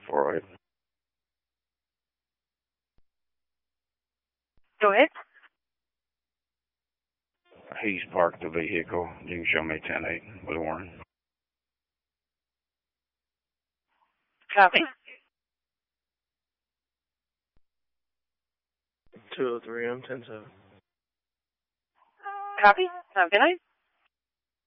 408. Go ahead. He's parked the vehicle. You can show me 10-8 with Warren. Copy. 203, I'm 10-7. Copy. Have a good night.